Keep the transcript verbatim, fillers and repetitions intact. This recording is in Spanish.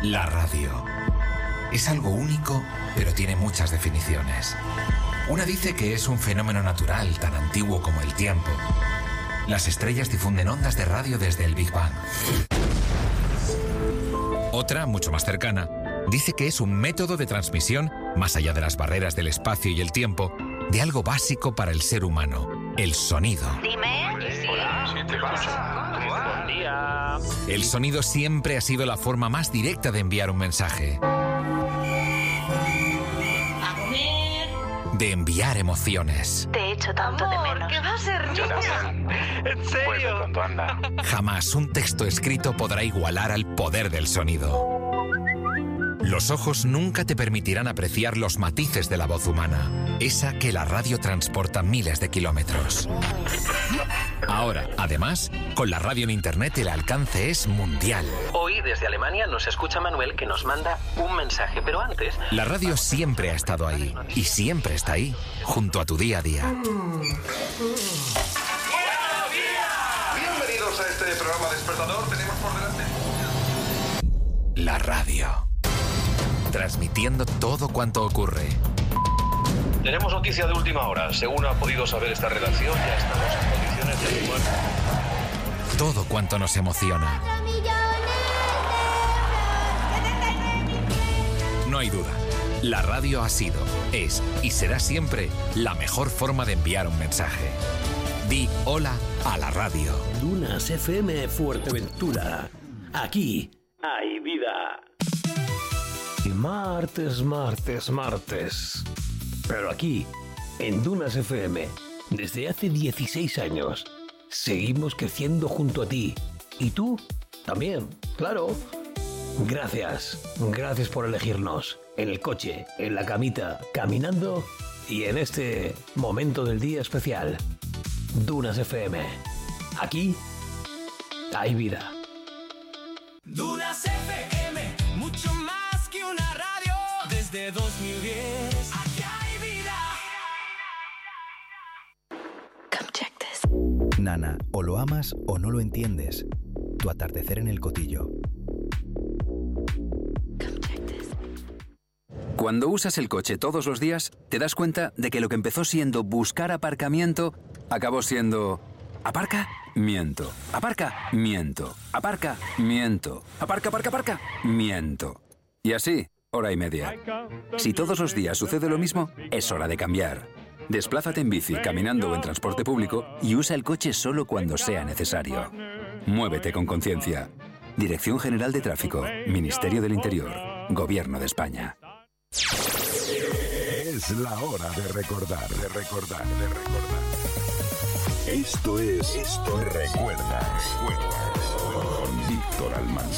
La radio. Es algo único, pero tiene muchas definiciones. Una dice que es un fenómeno natural, tan antiguo como el tiempo. Las estrellas difunden ondas de radio desde el Big Bang. Otra, mucho más cercana, dice que es un método de transmisión, más allá de las barreras del espacio y el tiempo, de algo básico para el ser humano, el sonido. Dime. Sí. Hola, ¿sí te pasa? Buen día. El sonido siempre ha sido la forma más directa de enviar un mensaje. A comer. De enviar emociones. Te echo tanto de menos. ¿Qué va a ser, niña? ¿En serio? Vuelve pronto, anda. Jamás un texto escrito podrá igualar al poder del sonido. Los ojos nunca te permitirán apreciar los matices de la voz humana, esa que la radio transporta miles de kilómetros. Ahora, además, con la radio en Internet el alcance es mundial. Hoy, desde Alemania, nos escucha Manuel, que nos manda un mensaje, pero antes... La radio siempre ha estado ahí, y siempre está ahí, junto a tu día a día. ¡Buenos días! Bienvenidos a este programa despertador. Tenemos por delante... La radio. Transmitiendo todo cuanto ocurre. Tenemos noticia de última hora. Según ha podido saber esta redacción, ya estamos en condiciones de actuar. Todo cuanto nos emociona. No hay duda. La radio ha sido, es y será siempre la mejor forma de enviar un mensaje. Di hola a la radio. Dunas F M Fuerteventura. Aquí hay vida. Y martes, martes, martes. Pero aquí, en Dunas F M, desde hace dieciséis años, seguimos creciendo junto a ti. Y tú también, claro. Gracias, gracias por elegirnos. En el coche, en la camita, caminando y en este momento del día especial. Dunas F M. Aquí hay vida. Dunas F M, mucho más que una radio. Desde dos mil diez, aquí hay vida. Come check this. Nana, o lo amas o no lo entiendes. Tu atardecer en el Cotillo. Come check this. Cuando usas el coche todos los días, te das cuenta de que lo que empezó siendo buscar aparcamiento, acabó siendo... ¿Aparca? Miento. ¿Aparca? Miento. ¿Aparca? Miento. ¿Aparca, aparca, aparca? Miento. Y así, hora y media. Si todos los días sucede lo mismo, es hora de cambiar. Desplázate en bici, caminando o en transporte público y usa el coche solo cuando sea necesario. Muévete con conciencia. Dirección General de Tráfico, Ministerio del Interior, Gobierno de España. Es la hora de recordar, de recordar, de recordar. Esto es, esto recuerda, recuerda, con Víctor Almanzar.